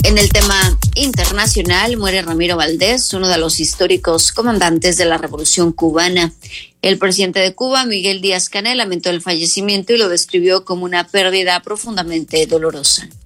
En el tema internacional, muere Ramiro Valdés, uno de los históricos comandantes de la Revolución Cubana. El presidente de Cuba, Miguel Díaz-Canel, lamentó el fallecimiento y lo describió como una pérdida profundamente dolorosa.